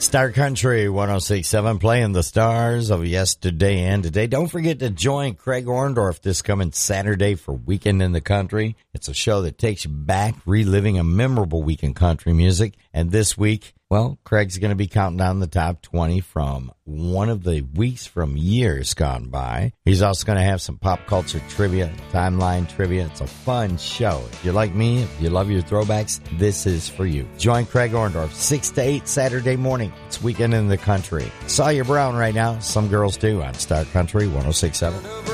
Star Country 106.7 playing the stars of yesterday and today. Don't forget to join Craig Orndorff this coming Saturday for Weekend in the Country. It's a show that takes you back, reliving a memorable week in country music. And this week, well, Craig's going to be counting down the top 20 from one of the weeks from years gone by. He's also going to have some pop culture trivia, timeline trivia. It's a fun show. If you're like me, if you love your throwbacks, this is for you. Join Craig Orndorff 6 to 8 Saturday morning. It's Weekend in the Country. Sawyer Brown right now. Some girls do on Star Country 106.7.